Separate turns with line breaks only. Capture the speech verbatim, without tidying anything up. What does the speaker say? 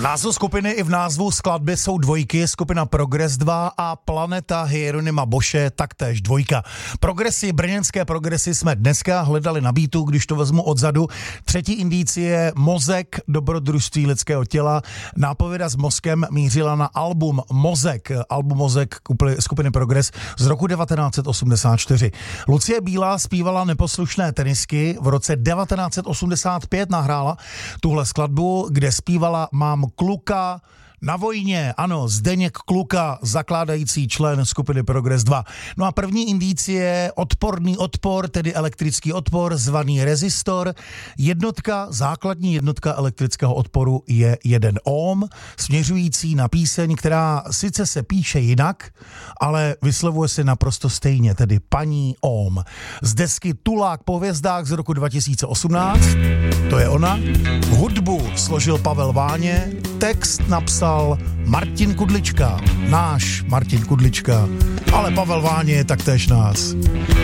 Název skupiny i v názvu skladby jsou dvojky, skupina Progress dva a Planeta Hieronyma Bosche taktéž dvojka. Progresy, brněnské progresy jsme dneska hledali na beatu, když to vezmu odzadu. Třetí indicie Mozek, dobrodružství lidského těla. Nápověda s mozkem mířila na album Mozek, album Mozek skupiny Progress z roku devatenáct set osmdesát čtyři. Lucie Bílá zpívala Neposlušné tenisky, v roce devatenáct set osmdesát pět nahrála tuhle skladbu, kde zpívala Mám kluka na vojně, ano, Zdeněk Kluka, zakládající člen skupiny Progress dva. No a první indicie odporný odpor, tedy elektrický odpor, zvaný rezistor. Jednotka, základní jednotka elektrického odporu je jeden ohm, směřující na píseň, která sice se píše jinak, ale vyslovuje se naprosto stejně, tedy paní ohm. Z desky Tulák po hvězdách z roku dva tisíce osmnáct, to je ona. Hudbu složil Pavel Váně, text napsal Martin Kudlička, náš Martin Kudlička, ale Pavel Váně je taktéž nás.